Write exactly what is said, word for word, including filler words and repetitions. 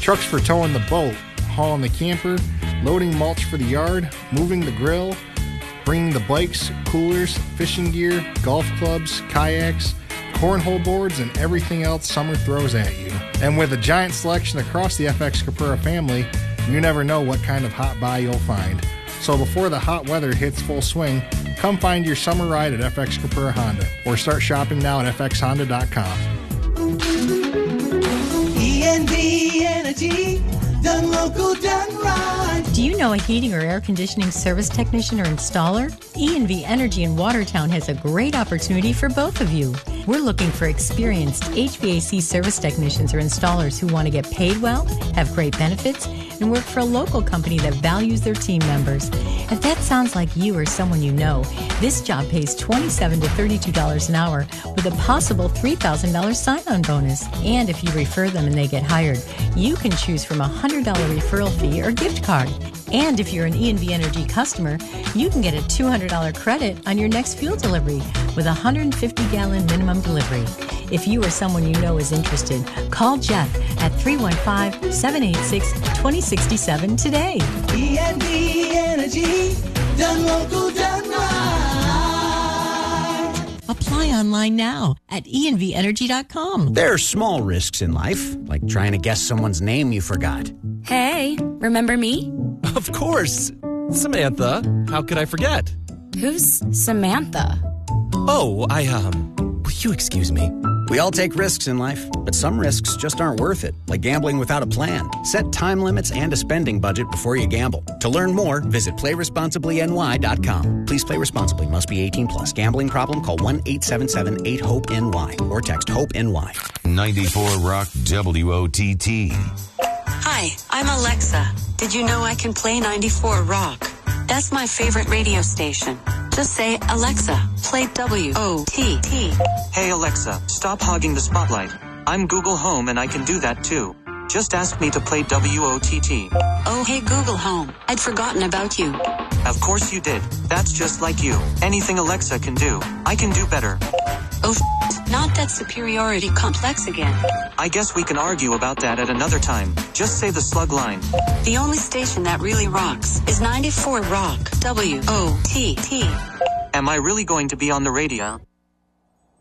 Trucks for towing the boat, hauling the camper, loading mulch for the yard, moving the grill, bringing the bikes, coolers, fishing gear, golf clubs, kayaks, cornhole boards, and everything else summer throws at you. And with a giant selection across the F X Capura family, you never know what kind of hot buy you'll find. So before the hot weather hits full swing, come find your summer ride at F X Capura Honda or start shopping now at f x honda dot com. E N V Energy, done local, done right. Do you know a heating or air conditioning service technician or installer? E N V Energy in Watertown has a great opportunity for both of you. We're looking for experienced H V A C service technicians or installers who want to get paid well, have great benefits, and work for a local company that values their team members. If that sounds like you or someone you know, this job pays twenty-seven to thirty-two dollars an hour with a possible three thousand dollars sign-on bonus. And if you refer them and they get hired, you can choose from a one hundred dollars referral fee or gift card. And if you're an E N V Energy customer, you can get a two hundred dollars credit on your next fuel delivery with a one hundred fifty gallon minimum delivery. If you or someone you know is interested, call Jeff at three one five, seven eight six, two zero six seven today. E N V Energy, done local, done right. Apply online now at e n v energy dot com. There are small risks in life, like trying to guess someone's name you forgot. Hey, remember me? Of course. Samantha, how could I forget? Who's Samantha? Oh, I, um, will you excuse me? We all take risks in life, but some risks just aren't worth it, like gambling without a plan. Set time limits and a spending budget before you gamble. To learn more, visit play responsibly n y dot com. Please play responsibly. Must be eighteen plus. Gambling problem? Call one eight seven seven eight hope N Y or text HOPE-NY. ninety-four Rock W O T T. Hi, I'm Alexa. Did you know I can play ninety-four Rock? That's my favorite radio station. Just say, Alexa, play W O T T. Hey Alexa, stop hogging the spotlight. I'm Google Home and I can do that too. Just ask me to play W O T T. Oh hey Google Home, I'd forgotten about you. Of course you did. That's just like you. Anything Alexa can do, I can do better. Oh f- not that superiority complex again. I guess we can argue about that at another time. Just say the slug line. The only station that really rocks is ninety-four Rock, W O T T. Am I really going to be on the radio?